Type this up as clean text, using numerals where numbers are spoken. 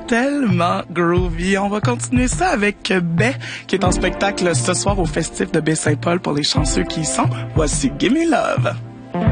tellement groovy. On va continuer ça avec Baie, qui est en spectacle ce soir au festif de Baie-Saint-Paul pour les chanceux qui y sont. Voici Gimme Love.